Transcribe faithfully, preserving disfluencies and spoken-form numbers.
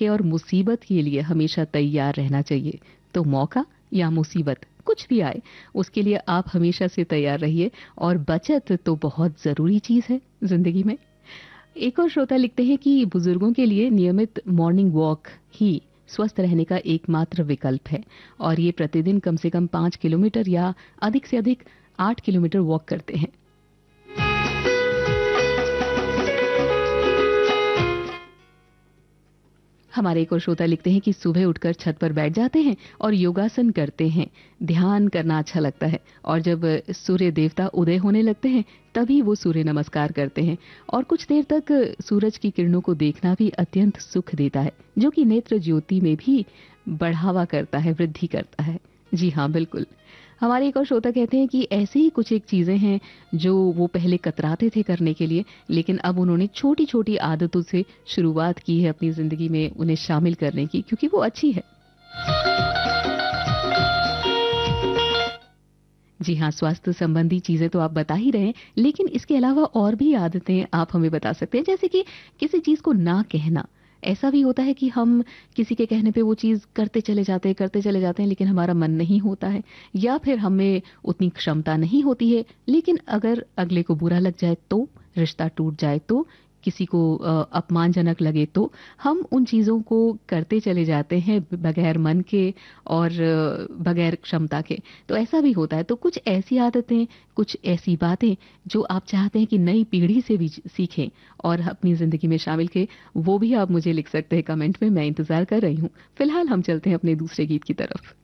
मौके और मुसीबत के लिए हमेशा तैयार रहना चाहिए। तो मौका या मुसीबत कुछ भी आए, उसके लिए आप हमेशा से तैयार रहिए। और बचत तो बहुत ज़रूरी चीज़ है ज़िंदगी में। एक और श्रोता लिखते हैं कि बुजुर्गों के लिए नियमित मॉर्निंग वॉक ही स्वस्थ रहने का एकमात्र विकल्प है, और ये प्रतिदिन कम से कम पाँच किलोमीटर या अधिक से अधिक आठ किलोमीटर वॉक करते हैं। हमारे एक और श्रोता लिखते हैं कि सुबह उठकर छत पर बैठ जाते हैं और योगासन करते हैं। ध्यान करना अच्छा लगता है, और जब सूर्य देवता उदय होने लगते हैं तभी वो सूर्य नमस्कार करते हैं। और कुछ देर तक सूरज की किरणों को देखना भी अत्यंत सुख देता है, जो कि नेत्र ज्योति में भी बढ़ावा करता है, वृद्धि करता है। जी हाँ, बिल्कुल। हमारे एक और श्रोता कहते हैं कि ऐसे ही कुछ एक चीजें हैं जो वो पहले कतराते थे करने के लिए, लेकिन अब उन्होंने छोटी छोटी आदतों से शुरुआत की है अपनी जिंदगी में उन्हें शामिल करने की, क्योंकि वो अच्छी है। जी हाँ, स्वास्थ्य संबंधी चीजें तो आप बता ही रहे हैं, लेकिन इसके अलावा और भी आदतें आप हमें बता सकते हैं, जैसे कि किसी चीज को ना कहना। ऐसा भी होता है कि हम किसी के कहने पे वो चीज करते चले जाते हैं करते चले जाते हैं, लेकिन हमारा मन नहीं होता है, या फिर हमें उतनी क्षमता नहीं होती है। लेकिन अगर अगले को बुरा लग जाए तो, रिश्ता टूट जाए तो, किसी को अ, अपमानजनक लगे तो, हम उन चीज़ों को करते चले जाते हैं बगैर मन के और अ, बगैर क्षमता के। तो ऐसा भी होता है। तो कुछ ऐसी आदतें, कुछ ऐसी बातें जो आप चाहते हैं कि नई पीढ़ी से भी सीखें और अपनी ज़िंदगी में शामिल करें, वो भी आप मुझे लिख सकते हैं कमेंट में। मैं इंतज़ार कर रही हूँ। फिलहाल हम चलते हैं अपने दूसरे गीत की तरफ।